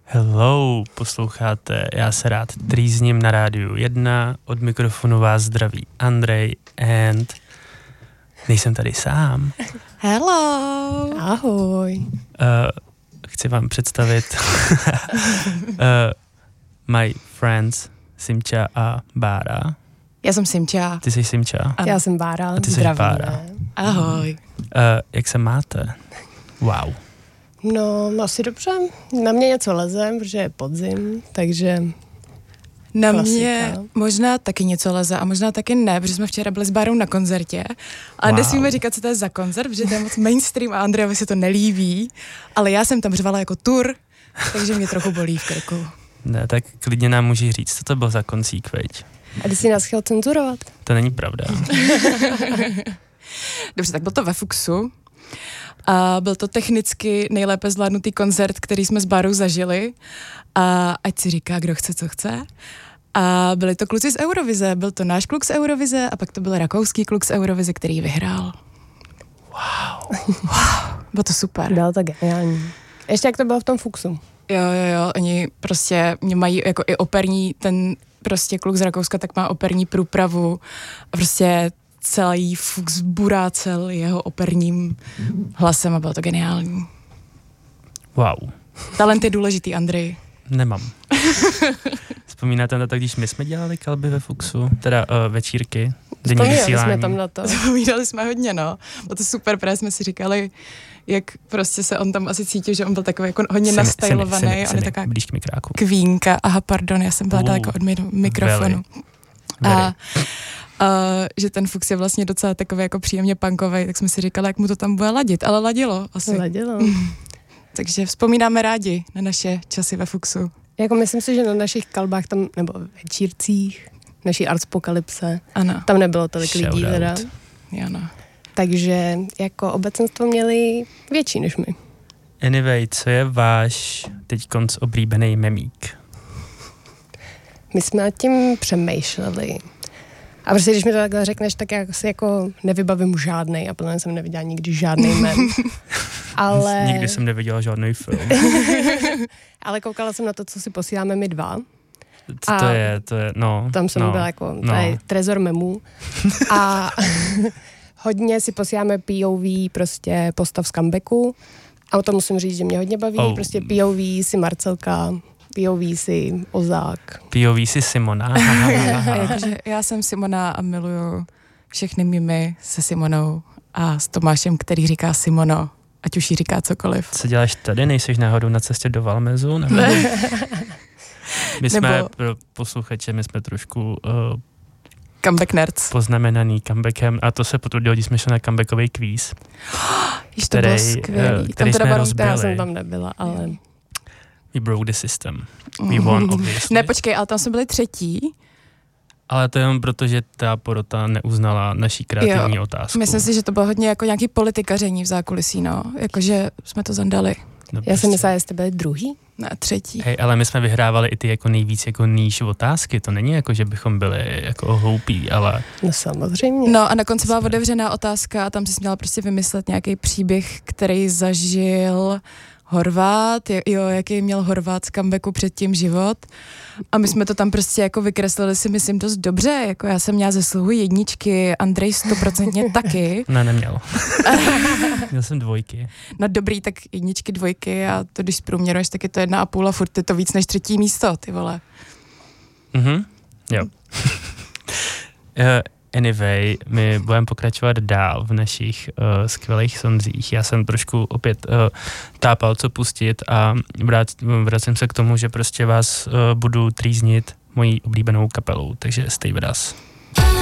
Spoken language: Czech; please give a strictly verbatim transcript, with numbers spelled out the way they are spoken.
Hello, posloucháte Já se rád trýzním na rádiu jedna, od mikrofonu vás zdraví Andrej and nejsem tady sám. Hello. Ahoj. Uh, chci vám představit uh, my friends Simča a Bára. Já jsem Simča. Ty jsi Simča. Ano. Já jsem Bára. A ty jsi Bára. Ahoj. Uh, jak se máte? Wow. No, asi dobře. Na mě něco leze, protože je podzim, takže na klasika. mě možná taky něco leze a možná taky ne, protože jsme včera byli s Bárou na koncertě a wow. nesmíme říkat, co to je za koncert, protože to je moc mainstream a Andrejovi se to nelíbí, ale já jsem tam řvala jako tur, takže mě trochu bolí v krku. Ne, tak klidně nám můžeš říct, co to byl za koncík, veď? A ty jsi nás chtěl cenzurovat? To není pravda. Dobře, tak byl to ve Fuxu. A byl to technicky nejlépe zvládnutý koncert, který jsme s Bárou zažili. A ať si říká, kdo chce, co chce. A byli to kluci z Eurovize. Byl to náš kluk z Eurovize a pak to byl rakouský kluk z Eurovize, který vyhrál. Wow. Wow. Bylo to super. Bylo to geniální. Ještě jak to bylo v tom Fuxu. Jo, jo, jo. Oni prostě mě mají jako i operní, ten prostě kluk z Rakouska tak má operní průpravu. A prostě celý Fuchs burácel jeho operním hlasem a bylo to geniální. Wow. Talent je důležitý, Andrej. Nemám. Vzpomínáte na to, když my jsme dělali kalby ve Fuxu? Teda uh, večírky, denní vysílání. Jsme tam na to. Vzpomínali jsme hodně, no. Bylo to super, protože jsme si říkali, jak prostě se on tam asi cítil, že on byl takový jako hodně nastylovaný. On je taková kvínka. Aha, pardon, já jsem byla uh, daleko od mikrofonu. Very. A Uh, že ten Fuchs je vlastně docela takový jako příjemně punkovej, tak jsme si říkali, jak mu to tam bude ladit, ale ladilo asi. Ladilo. Takže vzpomínáme rádi na naše časy ve Fuchsu. Jako myslím si, že na našich kalbách tam, nebo večírcích, naší Artspokalypse, ano. Tam nebylo tolik Shout lidí out. teda. Ano. Takže jako obecenstvo měli větší než my. Anyway, co je váš teďkonc oblíbený memík? My jsme nad tím přemýšleli. A prostě, když mi to takhle řekneš, tak já si jako nevybavím žádnej a plně jsem neviděla nikdy žádnej mem. Ale... Nikdy jsem neviděla žádný film. Ale koukala jsem na to, co si posíláme my dva. Co to je, to je, no. Tam jsem no, byla jako, no. tady trezor memů. A hodně si posíláme P O V prostě postav z comebacku. A to musím říct, že mě hodně baví. Oh. Prostě P O V si Marcelka, P O V si Ozák. P O V si Simona. Jakože já jsem Simona a miluju všechny mimy se Simonou a s Tomášem, který říká Simono, ať už jí říká cokoliv. Co děláš tady? Nejseš náhodou na cestě do Valmezu? Nebo... My jsme, Nebo... pro posluchače, my jsme trošku uh, comeback nerds. Poznamenaný comebackem a to se potvrdilo, když jsme šli na comebackový kvíz. Již to bylo skvělý. Který jsme rozbili. Já jsem tam nebyla, ale... We broke the system. We won, obviously. Ne, počkej, ale tam jsme byli třetí. Ale to jenom proto, že ta porota neuznala naší kreativní jo, otázku. Myslím si, že to bylo hodně jako nějaký politikaření v zákulisí, no. Jakože jsme to zandali. No, Já jsem myslela, že jste byli druhý? Ne, třetí. Hej, ale my jsme vyhrávali i ty jako nejvíc jako níž otázky. To není jako, že bychom byli jako hloupí, ale... No samozřejmě. No a na konci byla otevřená otázka a tam si měla prostě vymyslet nějaký příběh, který zažil Horvát, jo, jaký měl Horvát z comebacku předtím život. A my jsme to tam prostě jako vykreslili si, myslím, dost dobře. Jako já jsem měla zesluhu jedničky, Andrej stoprocentně taky. Ne, neměl. Měl jsem dvojky. No dobrý, tak jedničky, dvojky a to když zprůměruješ, tak je to jedna a půl a furt je to víc než třetí místo, ty vole. Mhm, jo. uh, Anyway, my budeme pokračovat dál v našich uh, skvělých sonzích. Já jsem trošku opět uh, tápal, co pustit a vrát, vracím se k tomu, že prostě vás uh, budu trýznit mojí oblíbenou kapelou, takže stay with us.